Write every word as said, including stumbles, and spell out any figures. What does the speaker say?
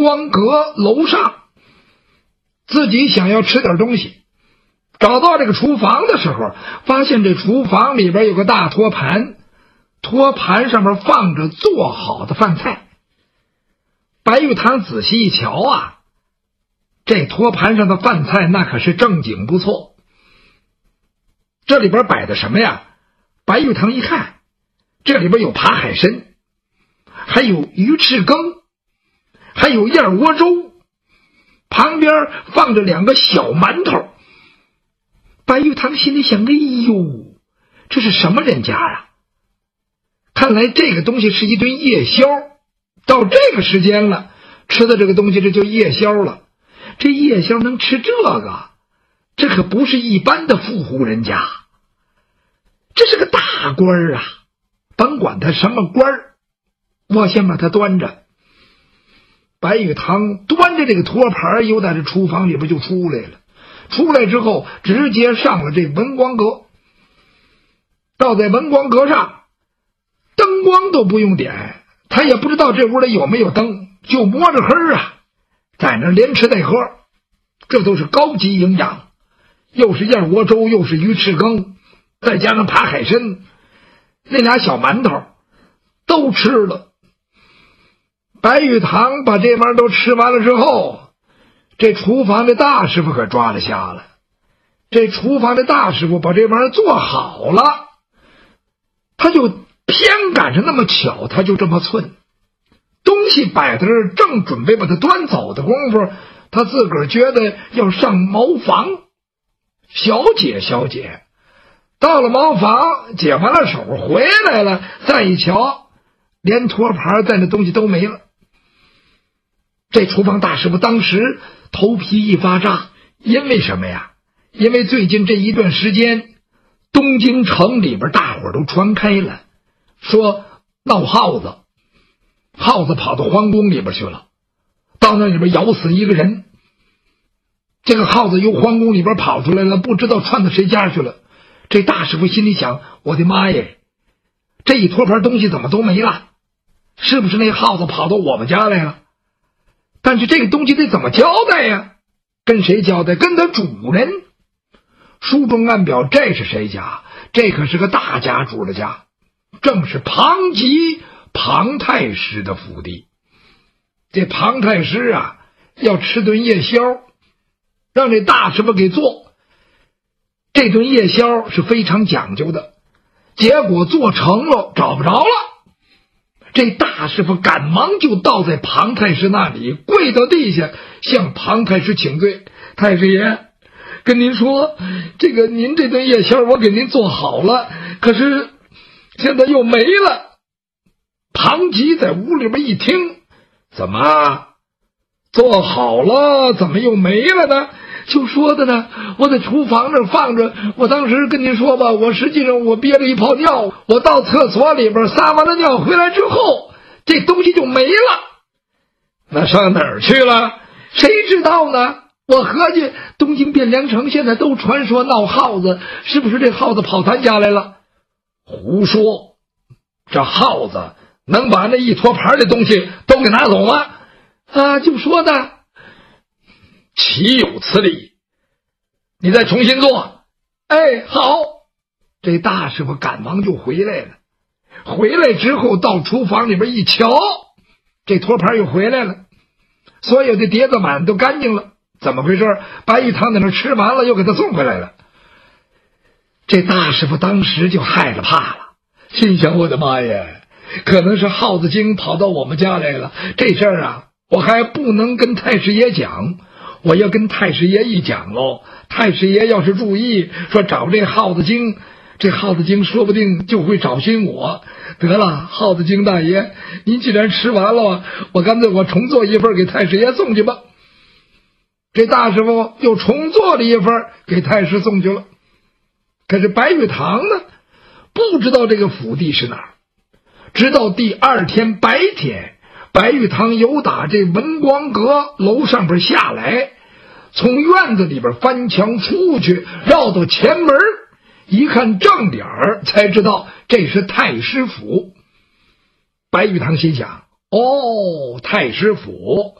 光阁楼上，自己想要吃点东西。找到这个厨房的时候，发现这厨房里边有个大托盘，托盘上面放着做好的饭菜。白玉堂仔细一瞧啊，这托盘上的饭菜那可是正经不错。这里边摆的什么呀？白玉堂一看，这里边有扒海参，还有鱼翅羹，还有燕窝粥，旁边放着两个小馒头。白玉堂心里想，哎呦，这是什么人家啊？看来这个东西是一顿夜宵，到这个时间了，吃的这个东西这就夜宵了。这夜宵能吃这个，这可不是一般的富户人家，这是个大官儿啊！甭管他什么官儿，我先把他端着。白玉堂端着这个托盘，又在这厨房里边就出来了。出来之后，直接上了这文光阁。到在文光阁上，灯光都不用点，他也不知道这屋里有没有灯，就摸着黑啊，在那连吃带喝。这都是高级营养，又是燕窝粥，又是鱼翅羹，再加上扒海参，那俩小馒头都吃了。白玉堂把这玩意都吃完了之后，这厨房的大师傅可抓了瞎了。这厨房的大师傅把这玩意做好了，他就偏赶上那么巧，他就这么寸。东西摆在这儿，正准备把它端走的功夫，他自个儿觉得要上茅房，小解小解。到了茅房，解完了手回来了，再一瞧，连托盘在那东西都没了。这厨房大师傅当时头皮一发炸，因为什么呀？因为最近这一段时间，东京城里边大伙都传开了，说闹耗子，耗子跑到皇宫里边去了，到那里边咬死一个人。这个耗子由皇宫里边跑出来了，不知道窜到谁家去了。这大师傅心里想，我的妈耶，这一托盘东西怎么都没了？是不是那耗子跑到我们家来了？但是这个东西得怎么交代呀？跟谁交代？跟他主人。书中暗表，这是谁家？这可是个大家主的家，正是庞吉庞太师的府邸。这庞太师啊，要吃顿夜宵，让这大师傅给做。这顿夜宵是非常讲究的，结果做成了找不着了。这大师傅赶忙就倒在庞太师那里，跪到地下向庞太师请罪。太师爷，跟您说，这个您这顿夜宵我给您做好了，可是现在又没了。庞吉在屋里边一听，怎么做好了，怎么又没了呢？就说的呢，我在厨房那放着，我当时跟您说吧，我实际上我憋了一泡尿，我到厕所里边撒完了尿回来之后，这东西就没了。那上哪儿去了？谁知道呢？我合计东京汴梁城现在都传说闹耗子，是不是这耗子跑咱家来了？胡说，这耗子能把那一托盘的东西都给拿走吗？啊，就说的岂有此理！你再重新做。哎，好。这大师傅赶忙就回来了。回来之后到厨房里边一瞧，这托盘又回来了，所有的碟子碗都干净了。怎么回事？白玉堂在那吃完了，又给他送回来了。这大师傅当时就害了怕了，心想，我的妈呀，可能是耗子精跑到我们家来了。这事儿啊，我还不能跟太师爷讲，我要跟太师爷一讲喽，太师爷要是注意说找这耗子精，这耗子精说不定就会找寻我。得了，耗子精大爷，您既然吃完了，我干脆我重做一份给太师爷送去吧。这大师傅又重做了一份给太师送去了。可是白玉堂呢，不知道这个府邸是哪儿。直到第二天白天，白玉堂由打这文光阁楼上边下来，从院子里边翻墙出去，绕到前门，一看正点儿，才知道这是太师府。白玉堂心想，哦，太师府，